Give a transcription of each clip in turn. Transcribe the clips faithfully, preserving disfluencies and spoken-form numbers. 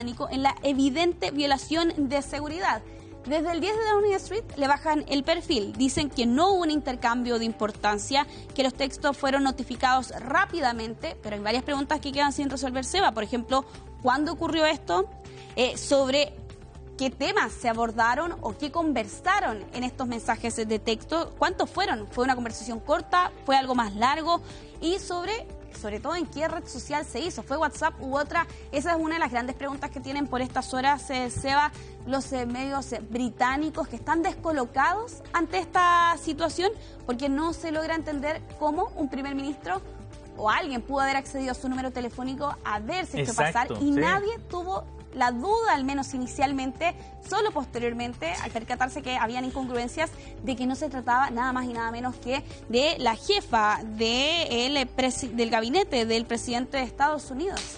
en la evidente violación de seguridad. Desde el diez de Downing Street le bajan el perfil. Dicen que no hubo un intercambio de importancia, que los textos fueron notificados rápidamente, pero hay varias preguntas que quedan sin resolver, Seba. Por ejemplo, ¿cuándo ocurrió esto? Eh, sobre qué temas se abordaron o qué conversaron en estos mensajes de texto. ¿Cuántos fueron? ¿Fue una conversación corta? ¿Fue algo más largo? Y sobre... sobre todo en qué red social se hizo, ¿fue WhatsApp u otra? Esa es una de las grandes preguntas que tienen por estas horas, eh, Seba, los eh, medios eh, británicos, que están descolocados ante esta situación porque no se logra entender cómo un primer ministro o alguien pudo haber accedido a su número telefónico a ver si esto pasar y sí. Nadie tuvo la duda, al menos inicialmente, solo posteriormente, al percatarse que habían incongruencias, de que no se trataba nada más y nada menos que de la jefa de el del gabinete del presidente de Estados Unidos.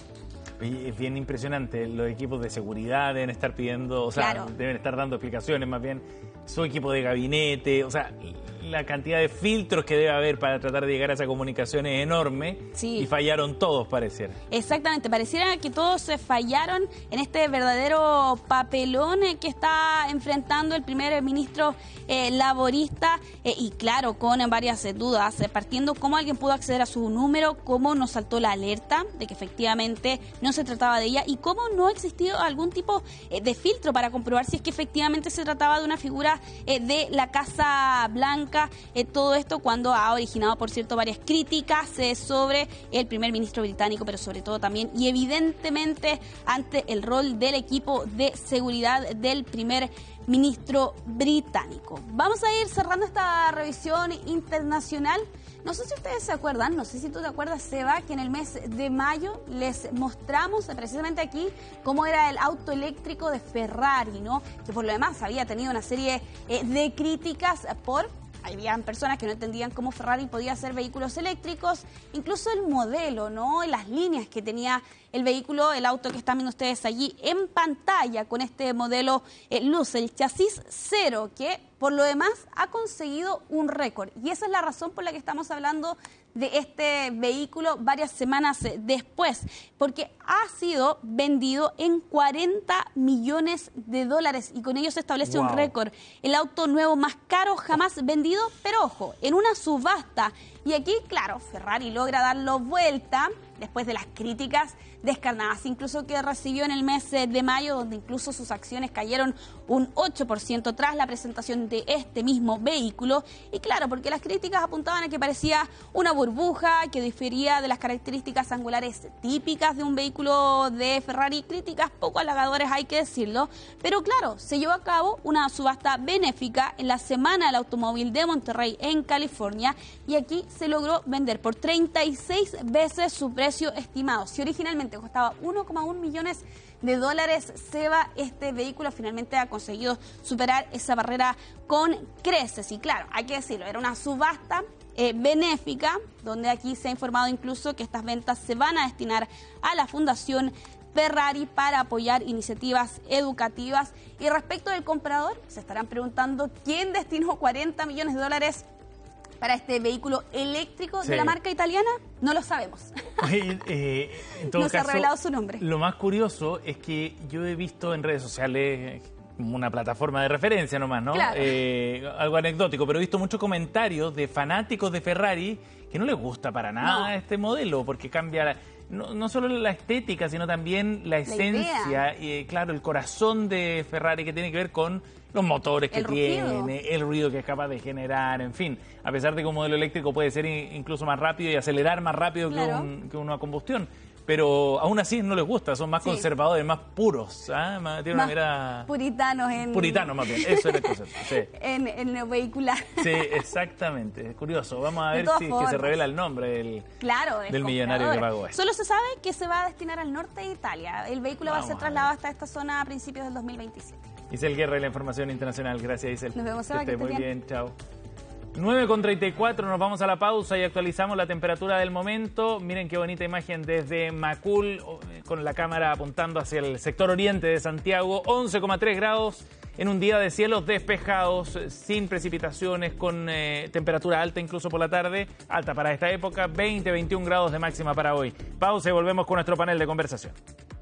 Es bien impresionante, los equipos de seguridad deben estar pidiendo, o sea, claro. deben estar dando explicaciones más bien, su equipo de gabinete, o sea, la cantidad de filtros que debe haber para tratar de llegar a esa comunicación es enorme, sí. Y fallaron todos, pareciera. Exactamente, pareciera que todos se fallaron en este verdadero papelón que está enfrentando el primer ministro eh, laborista eh, y claro, con varias eh, dudas, eh, partiendo cómo alguien pudo acceder a su número, cómo nos saltó la alerta de que efectivamente no se trataba de ella y cómo no existió algún tipo eh, de filtro para comprobar si es que efectivamente se trataba de una figura eh, de la Casa Blanca. Eh, todo esto cuando ha originado, por cierto, varias críticas eh, sobre el primer ministro británico, pero sobre todo también y evidentemente ante el rol del equipo de seguridad del primer ministro británico. Vamos a ir cerrando esta revisión internacional. No sé si ustedes se acuerdan, no sé si tú te acuerdas, Seba, que en el mes de mayo les mostramos precisamente aquí cómo era el auto eléctrico de Ferrari, ¿no? Que por lo demás había tenido una serie eh, de críticas por... Habían personas que no entendían cómo Ferrari podía hacer vehículos eléctricos, incluso el modelo, ¿no? Las líneas que tenía el vehículo, el auto que están viendo ustedes allí en pantalla con este modelo eh, Luz, el chasis cero, que por lo demás ha conseguido un récord. Y esa es la razón por la que estamos hablando de este vehículo varias semanas después, porque ha sido vendido en cuarenta millones de dólares y con ello se establece wow. un récord. El auto nuevo más caro jamás vendido, pero ojo, en una subasta. Y aquí, claro, Ferrari logra darlo vuelta después de las críticas descarnadas, incluso que recibió en el mes de mayo, donde incluso sus acciones cayeron un ocho por ciento tras la presentación de este mismo vehículo. Y claro, porque las críticas apuntaban a que parecía una burbuja, que difería de las características angulares típicas de un vehículo de Ferrari, críticas poco halagadoras, hay que decirlo. Pero claro, se llevó a cabo una subasta benéfica en la Semana del Automóvil de Monterrey, en California, y aquí se logró vender por treinta y seis veces su precio estimado. Si originalmente costaba uno coma uno millones de dólares, Seba, este vehículo finalmente ha conseguido superar esa barrera con creces. Y claro, hay que decirlo, era una subasta eh, benéfica, donde aquí se ha informado incluso que estas ventas se van a destinar a la Fundación Ferrari para apoyar iniciativas educativas. Y respecto del comprador, se estarán preguntando quién destinó cuarenta millones de dólares para este vehículo eléctrico sí. de la marca italiana. No lo sabemos. Oye, eh, en todo no caso, se ha revelado su nombre. Lo más curioso es que yo he visto en redes sociales como una plataforma de referencia nomás, ¿no? Claro. Eh, algo anecdótico, pero he visto muchos comentarios de fanáticos de Ferrari que no les gusta para nada no. este modelo, porque cambia la, no, no solo la estética, sino también la esencia, y eh, claro, el corazón de Ferrari, que tiene que ver con los motores que el tiene, ruido. el ruido que es capaz de generar, en fin. A pesar de que un modelo eléctrico puede ser incluso más rápido y acelerar más rápido claro. que, un, que una combustión. Pero aún así no les gusta, son más sí. conservadores, más puros, ¿ah? Tienen más una mirada... puritanos en... Puritanos más bien, eso era el concepto, sí. en, en el vehicular. Sí, exactamente, es curioso. Vamos a ver si que se revela el nombre del, claro, del millonario que pagó esto. Solo se sabe que se va a destinar al norte de Italia. El vehículo Vamos va a ser trasladado a hasta esta zona a principios del dos mil veintisiete. Isel Guerra y la información internacional. Gracias, Isel. Nos vemos, Seba, que que esté muy bien. bien, chao. nueve con treinta y cuatro, nos vamos a la pausa y actualizamos la temperatura del momento. Miren qué bonita imagen desde Macul, con la cámara apuntando hacia el sector oriente de Santiago. once coma tres grados en un día de cielos despejados, sin precipitaciones, con eh, temperatura alta incluso por la tarde, alta para esta época, veinte, veintiún grados de máxima para hoy. Pausa y volvemos con nuestro panel de conversación.